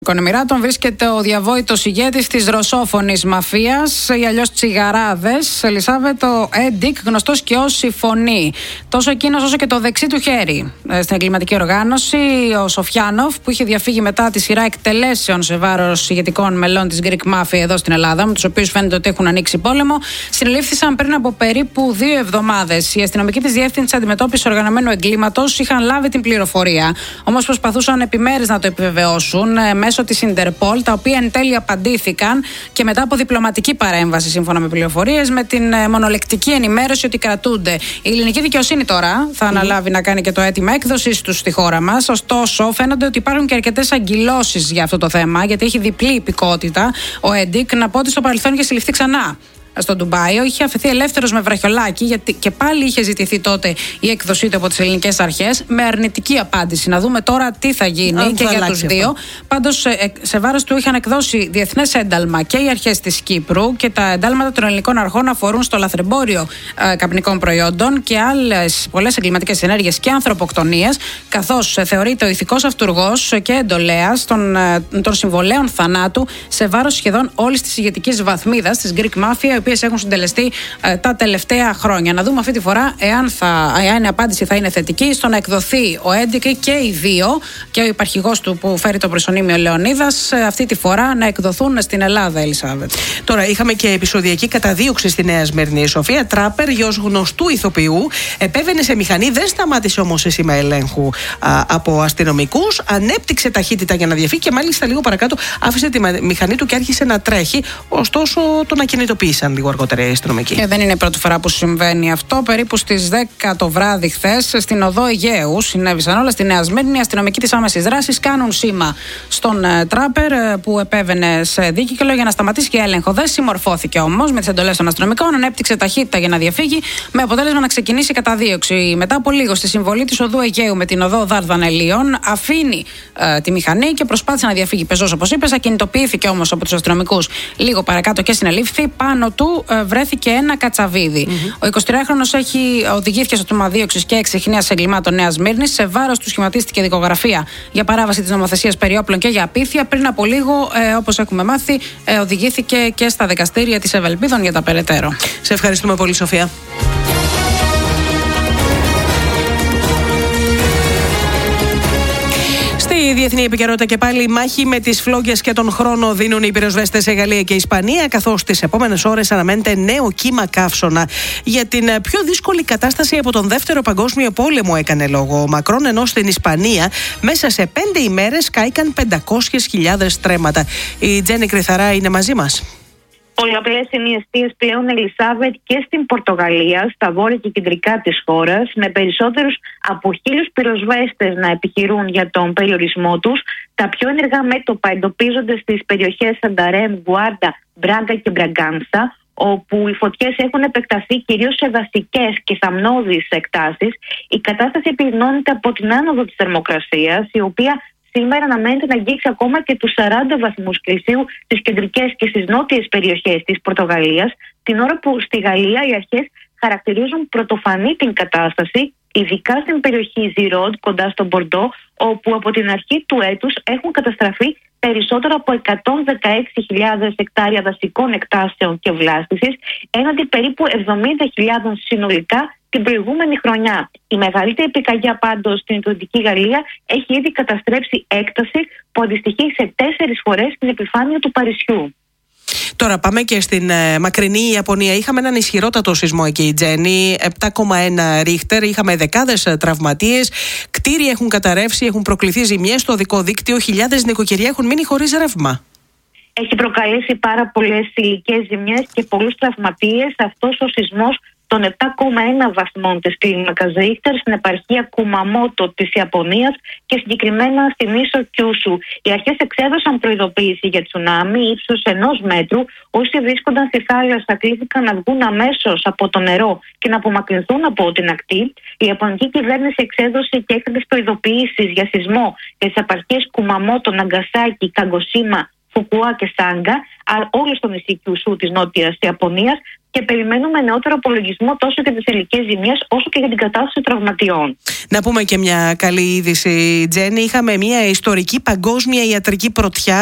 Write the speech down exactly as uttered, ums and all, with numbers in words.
Εμμυράτων βρίσκεται ο διαβόητος ηγέτης της ρωσόφωνης μαφίας ή αλλιώς τσιγαράδες, Ελισάβετο Έντικ, γνωστός και ως η Φωνή. Τόσο εκείνος όσο και το δεξί του χέρι στην εγκληματική οργάνωση, ο Σοφιάνοφ, που είχε διαφύγει μετά τη σειρά εκτελέσεων σε βάρος ηγετικών μελών της Greek Mafia εδώ στην Ελλάδα, με τους οποίους φαίνεται ότι έχουν ανοίξει πόλεμο, συνελήφθησαν πριν από περίπου δύο εβδομάδες. Η αστυνομική της Διεύθυνση Αντιμετώπισης Οργανωμένου Εγκλήματος είχαν λάβει την πληροφορία. Όμως προσπαθούσαν επιμέρες να το επιβεβαιώσουν μέσω της Ιντερπολ, τα οποία εν τέλει απαντήθηκαν και μετά από διπλωματική παρέμβαση, σύμφωνα με πληροφορίες, με την μονολεκτική ενημέρωση ότι κρατούνται. Η ελληνική δικαιοσύνη τώρα θα mm. αναλάβει να κάνει και το αίτημα έκδοσης τους στη χώρα μας. Ωστόσο, φαίνονται ότι υπάρχουν και αρκετές αγκυλώσεις για αυτό το θέμα, γιατί έχει διπλή υπηκότητα ο Έντικ. Να πω ότι στο παρελθόν είχε συλληφθεί ξανά στο Ντουμπάι, είχε αφαιθεί ελεύθερος με βραχιολάκι, γιατί και πάλι είχε ζητηθεί τότε η έκδοσή του από τις ελληνικές αρχές, με αρνητική απάντηση. Να δούμε τώρα τι θα γίνει Αν και θα για τους δύο. Πάντως, σε, σε βάρος του είχαν εκδώσει διεθνές ένταλμα και οι αρχές της Κύπρου, και τα εντάλματα των ελληνικών αρχών αφορούν στο λαθρεμπόριο ε, καπνικών προϊόντων και άλλες πολλές εγκληματικές ενέργειες και ανθρωποκτονίες, καθώς ε, θεωρείται ο ηθικός αυτουργός και εντολέας των, ε, των συμβολέων θανάτου σε βάρος σχεδόν όλης της ηγετικής βαθμίδας της Greek Mafia, οι οποίες έχουν συντελεστεί ε, τα τελευταία χρόνια. Να δούμε αυτή τη φορά εάν, θα, εάν η απάντηση θα είναι θετική στο να εκδοθεί ο Έντικ και οι δύο, και ο υπαρχηγός του που φέρει το προσωνύμιο Λεωνίδας, ε, αυτή τη φορά να εκδοθούν στην Ελλάδα, Ελισάβετ. Τώρα, είχαμε και επεισοδιακή καταδίωξη στη Νέα Σμύρνη. Η Σοφία Τράπερ, γιος γνωστού ηθοποιού, επέβαινε σε μηχανή, δεν σταμάτησε όμως σε σήμα ελέγχου α, από αστυνομικούς, ανέπτυξε ταχύτητα για να διαφύγει και μάλιστα λίγο παρακάτω άφησε τη μηχανή του και άρχισε να τρέχει. Ωστόσο, τον ακινητοποίησαν λίγο αργότερα οι αστυνομικοί. Και δεν είναι η πρώτη φορά που συμβαίνει αυτό. Περίπου στις δέκα το βράδυ χθες, στην οδό Αιγαίου, συνέβησαν όλα στη Νέα Σμύρνη. Οι αστυνομικοί της άμεσης δράσης κάνουν σήμα στον uh, Τράπερ uh, που επέβαινε σε δίκυκλο για να σταματήσει και έλεγχο. Δεν συμμορφώθηκε όμως με τις εντολές των αστυνομικών, ανέπτυξε ταχύτητα για να διαφύγει, με αποτέλεσμα να ξεκινήσει η καταδίωξη. Μετά από λίγο, στη συμβολή της οδού Αιγαίου με την οδό Δαρδανελίων, αφήνει uh, τη μηχανή και προσπάθησε να διαφύγει πεζός, όπως είπες. Ακινητοποιήθηκε όμως από τους αστυνομικούς λίγο παρακάτω και συνελήφθη. Πάνω του ε, βρέθηκε ένα κατσαβίδι. Mm-hmm. Ο εικοσιτριάχρονος έχει οδηγήθηκε στο τμήμα δίωξης και εξεχνίας εγκλημάτων Νέας Σμύρνης. Σε βάρος του σχηματίστηκε δικογραφία για παράβαση της νομοθεσίας περί όπλων και για απίθεια. Πριν από λίγο, ε, όπως έχουμε μάθει, ε, οδηγήθηκε και στα δικαστήρια της Ευελπίδων για τα περαιτέρω. Σε ευχαριστούμε πολύ, Σοφία. Στη διεθνή επικαιρότητα και πάλι, η μάχη με τις φλόγγες και τον χρόνο δίνουν οι πυροσβέστες σε Γαλλία και Ισπανία, καθώς τις επόμενες ώρες αναμένεται νέο κύμα καύσωνα. Για την πιο δύσκολη κατάσταση από τον Δεύτερο Παγκόσμιο Πόλεμο έκανε λόγο ο Μακρόν, ενώ στην Ισπανία μέσα σε πέντε ημέρες κάηκαν πεντακόσιες χιλιάδες στρέμματα. Η Τζέννη Κρυθαρά είναι μαζί μας. Πολλαπλές είναι οι αιστείες πλέον, Ελισάβετ, και στην Πορτογαλία, στα βόρεια και κεντρικά της χώρας, με περισσότερους από χίλιους πυροσβέστες να επιχειρούν για τον περιορισμό τους. Τα πιο ενεργά μέτωπα εντοπίζονται στις περιοχές Σανταρέμ, Γουάρντα, Μπράγκα και Μπραγκάνσα, όπου οι φωτιές έχουν επεκταθεί κυρίως σε δασικές και θαμνώδεις εκτάσεις. Η κατάσταση επιδεινώνεται από την άνοδο της θερμοκρασίας, η οποία σήμερα αναμένεται να αγγίξει ακόμα και τους σαράντα βαθμούς Κελσίου στις κεντρικές και στις νότιες περιοχές της Πορτογαλίας, την ώρα που στη Γαλλία οι αρχές χαρακτηρίζουν πρωτοφανή την κατάσταση, ειδικά στην περιοχή Ζιρόντ, κοντά στον Μπορντό, όπου από την αρχή του έτους έχουν καταστραφεί περισσότερο από εκατόν δεκαέξι χιλιάδες εκτάρια δασικών εκτάσεων και βλάστησης, έναντι περίπου εβδομήντα χιλιάδες συνολικά την προηγούμενη χρονιά. Η μεγαλύτερη πυρκαγιά πάντως στην Νοτιοανατολική Γαλλία έχει ήδη καταστρέψει έκταση που αντιστοιχεί σε τέσσερις φορές την επιφάνεια του Παρισιού. Τώρα πάμε και στην ε, μακρινή Ιαπωνία. Είχαμε έναν ισχυρότατο σεισμό εκεί, Τζέννη, επτά κόμμα ένα ρίχτερ. Είχαμε δεκάδες ε, τραυματίες. Κτίρια έχουν καταρρεύσει, έχουν προκληθεί ζημιές στο οδικό δίκτυο. Χιλιάδες νοικοκυριά έχουν μείνει χωρίς ρεύμα. Έχει προκαλέσει πάρα πολλές υλικές ζημιές και πολλούς τραυματίες αυτός ο σεισμός των επτά κόμμα ένα βαθμών της κλίμακας Ρίχτερ στην επαρχία Κουμαμότο της Ιαπωνίας και συγκεκριμένα στην ίσο Κιούσου. Οι αρχές εξέδωσαν προειδοποίηση για τσουνάμι ύψους ενός μέτρου. Όσοι βρίσκονταν στη θάλασσα κλήθηκαν να βγουν αμέσως από το νερό και να απομακρυνθούν από την ακτή. Η Ιαπωνική κυβέρνηση εξέδωσε και έκτακτες προειδοποιήσεις για σεισμό για τις επαρχίες Κουμαμότο, Ναγκασάκι, Καγκοσίμα, Φουκουά και Σάγκα, όλο στο νησί Κιουσού της Νότιας Ιαπωνίας, και περιμένουμε νεότερο απολογισμό τόσο για τις υλικές ζημιές όσο και για την κατάσταση τραυματιών. Να πούμε και μια καλή είδηση, Τζέννη. Είχαμε μια ιστορική παγκόσμια ιατρική πρωτιά